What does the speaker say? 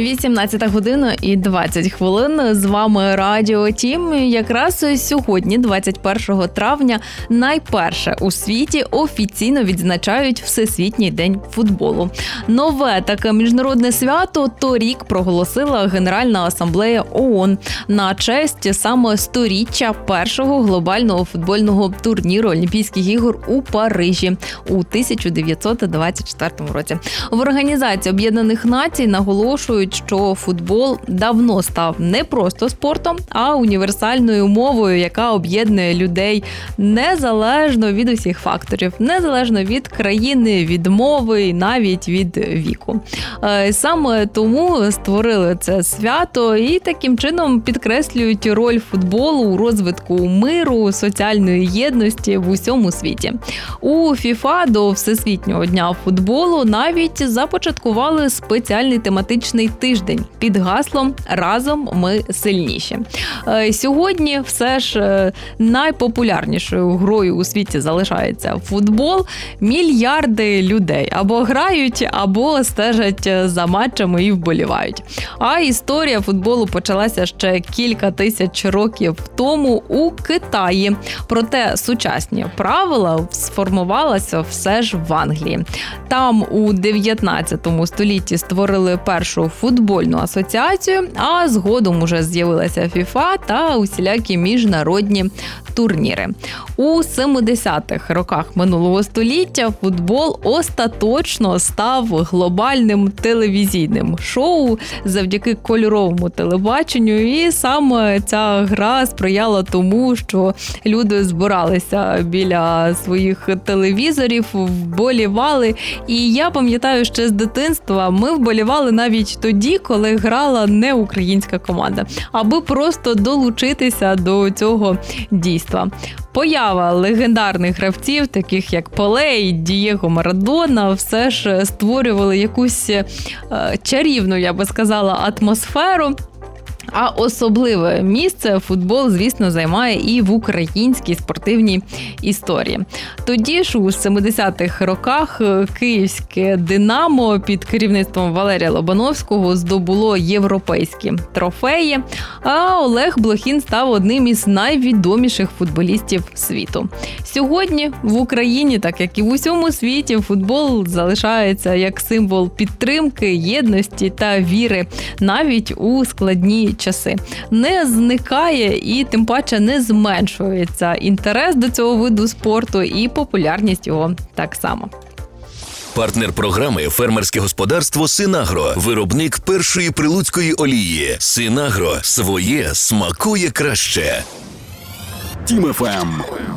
18 година і 20 хвилин. З вами Радіо Тім. Якраз сьогодні, 21 травня, найперше у світі офіційно відзначають Всесвітній день футболу. Нове таке міжнародне свято торік проголосила Генеральна асамблея ООН на честь саме 100-річчя першого глобального футбольного турніру Олімпійських ігор у Парижі у 1924 році. В Організації Об'єднаних Націй наголошують, що футбол давно став не просто спортом, а універсальною мовою, яка об'єднує людей незалежно від усіх факторів, незалежно від країни, від мови і навіть від віку. Саме тому створили це свято і таким чином підкреслюють роль футболу у розвитку миру, соціальної єдності в усьому світі. У ФІФА до Всесвітнього дня футболу навіть започаткували спеціальний тематичний тиждень під гаслом «Разом ми сильніші». Сьогодні все ж найпопулярнішою грою у світі залишається футбол. Мільярди людей або грають, або стежать за матчами і вболівають. А історія футболу почалася ще кілька тисяч років тому у Китаї. Проте сучасні правила сформувалися все ж в Англії. Там у 19 столітті створили першу футбольну асоціацію, а згодом уже з'явилася ФІФА та усілякі міжнародні турніри. У 70-х роках минулого століття футбол остаточно став глобальним телевізійним шоу завдяки кольоровому телебаченню, і саме ця гра сприяла тому, що люди збиралися біля своїх телевізорів, вболівали. І я пам'ятаю ще з дитинства, ми вболівали навіть тоді, коли грала не українська команда, аби просто долучитися до цього дійства. Поява легендарних гравців, таких як Пеле і Дієго Марадона, все ж створювали якусь чарівну, я би сказала, атмосферу. А особливе місце футбол, звісно, займає і в українській спортивній історії. Тоді ж у 70-х роках київське «Динамо» під керівництвом Валерія Лобановського здобуло європейські трофеї, а Олег Блохін став одним із найвідоміших футболістів світу. Сьогодні в Україні, так як і в усьому світі, футбол залишається як символ підтримки, єдності та віри навіть у складні часи. Не зникає і тим паче не зменшується інтерес до цього виду спорту і популярність його так само. Партнер програми «Фермерське господарство Синагро». Виробник першої прилуцької олії. Синагро. Своє смакує краще. Тім ФМ.